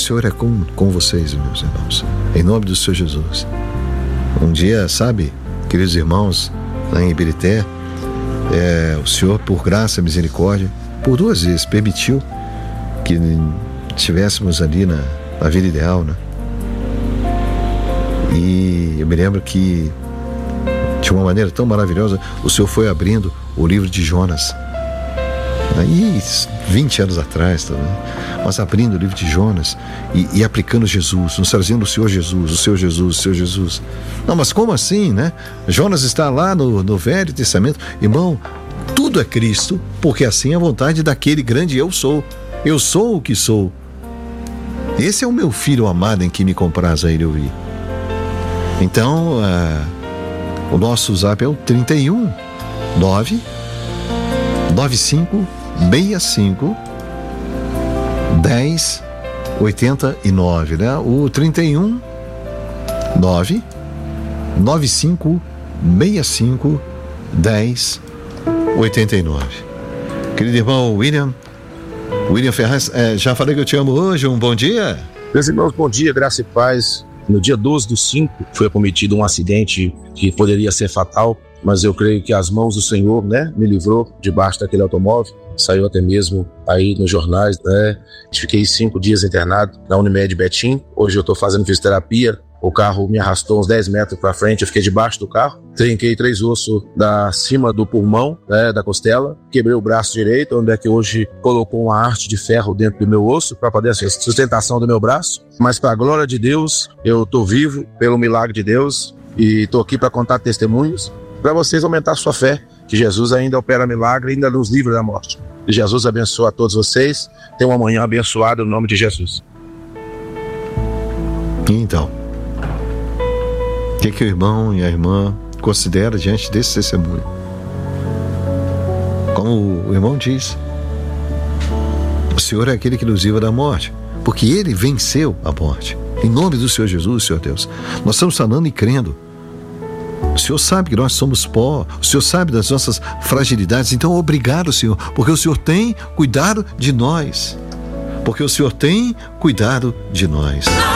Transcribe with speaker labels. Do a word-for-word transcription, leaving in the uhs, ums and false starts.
Speaker 1: Senhor é com, com vocês, meus irmãos, em nome do Senhor Jesus. Um dia, sabe, queridos irmãos, lá em Ibirité, é, o Senhor, por graça e misericórdia, por duas vezes permitiu que estivéssemos ali na, na vida ideal, né? E eu me lembro que de uma maneira tão maravilhosa o Senhor foi abrindo o livro de Jonas, aí vinte anos atrás também, mas abrindo o livro de Jonas e, e aplicando Jesus, nos trazendo o Senhor Jesus, o Senhor Jesus, o Senhor Jesus. Não, mas como assim, né? Jonas está lá no, no Velho Testamento. Irmão, tudo é Cristo, porque assim é a vontade daquele grande eu sou. Eu sou o que sou. Esse é o meu filho amado em que me compraz a ele ouvir. Então, uh, o nosso zap é o trinta e um, nove, nove cinco, seis cinco, dez, oitenta e nove, né? O trinta e um, nove, nove cinco, seis cinco, dez, oitenta e nove. Querido irmão William, William Ferraz, é, já falei que eu te amo hoje, um bom dia.
Speaker 2: Meus irmãos, bom dia, graça e paz. No dia doze do cinco foi cometido um acidente que poderia ser fatal, mas eu creio que as mãos do Senhor, né, me livrou debaixo daquele automóvel. Saiu até mesmo aí nos jornais, né? Fiquei cinco dias internado na Unimed Betim. Hoje eu estou fazendo fisioterapia. O carro me arrastou uns dez metros para frente, eu fiquei debaixo do carro. Trinquei três ossos da cima do pulmão, né, da costela. Quebrei o braço direito, onde é que hoje colocou uma arte de ferro dentro do meu osso para poder ser a sustentação do meu braço. Mas para a glória de Deus, eu estou vivo pelo milagre de Deus e estou aqui para contar testemunhos para vocês aumentar a sua fé, que Jesus ainda opera milagre e ainda nos livra da morte. E Jesus abençoe a todos vocês. Tenham uma manhã abençoada no nome de Jesus.
Speaker 1: Então, o que, que o irmão e a irmã consideram diante desse testemunho? Como o irmão diz, o Senhor é aquele que nos livra da morte, porque Ele venceu a morte. Em nome do Senhor Jesus, Senhor Deus, nós estamos falando e crendo. O Senhor sabe que nós somos pó, o Senhor sabe das nossas fragilidades, então obrigado, Senhor, porque o Senhor tem cuidado de nós, porque o Senhor tem cuidado de nós.